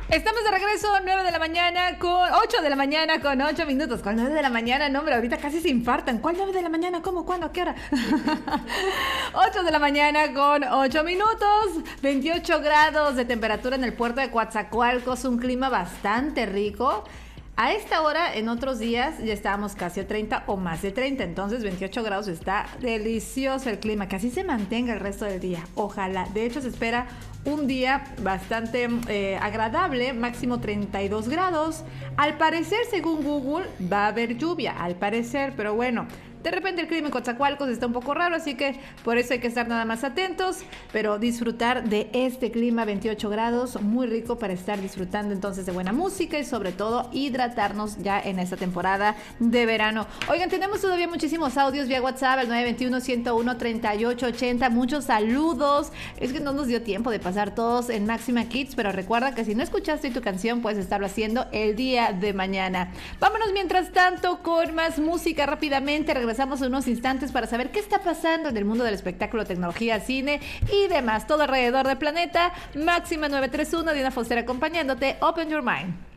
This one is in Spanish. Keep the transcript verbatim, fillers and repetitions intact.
Estamos de regreso, nueve de la mañana con ocho de la mañana con ocho minutos. ¿Cuál nueve de la mañana? No, hombre, ahorita casi se infartan. ¿Cuál nueve de la mañana? ¿Cómo? ¿Cuándo? ¿A qué hora? ocho de la mañana con ocho minutos. veintiocho grados de temperatura en el puerto de Coatzacoalcos. Un clima bastante rico. A esta hora, en otros días, ya estábamos casi a treinta o más de treinta. Entonces, veintiocho grados, está delicioso el clima. Que así se mantenga el resto del día. Ojalá. De hecho, se espera un día bastante eh, agradable, máximo treinta y dos grados. Al parecer, según Google, va a haber lluvia. Al parecer, pero bueno. De repente el clima en Coatzacoalcos está un poco raro, así que por eso hay que estar nada más atentos, pero disfrutar de este clima, veintiocho grados, muy rico para estar disfrutando entonces de buena música y sobre todo hidratarnos ya en esta temporada de verano. Oigan, tenemos todavía muchísimos audios vía WhatsApp al nueve dos uno, uno cero uno, tres ocho ocho cero, muchos saludos. Es que no nos dio tiempo de pasar todos en Máxima Kids, pero recuerda que si no escuchaste tu canción puedes estarlo haciendo el día de mañana. Vámonos mientras tanto con más música rápidamente. Regresamos en unos instantes para saber qué está pasando en el mundo del espectáculo, tecnología, cine y demás, todo alrededor del planeta. Máxima nueve tres uno, Diana Foster acompañándote. Open your mind.